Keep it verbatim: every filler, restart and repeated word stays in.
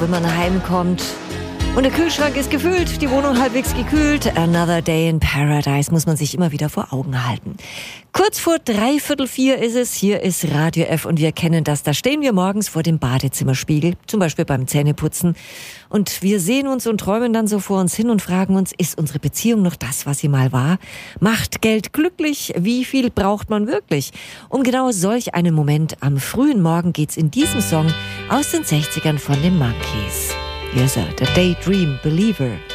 wenn man heimkommt und der Kühlschrank ist gefüllt, die Wohnung halbwegs gekühlt. Another Day in Paradise muss man sich immer wieder vor Augen halten. Kurz vor dreiviertel vier ist es, hier ist Radio F und wir kennen das. Da stehen wir morgens vor dem Badezimmerspiegel, zum Beispiel beim Zähneputzen. Und wir sehen uns und träumen dann so vor uns hin und fragen uns, ist unsere Beziehung noch das, was sie mal war? Macht Geld glücklich? Wie viel braucht man wirklich? Um genau solch einen Moment am frühen Morgen geht's in diesem Song aus den sechzigern von den Monkees. Hier ist er, der Daydream Believer.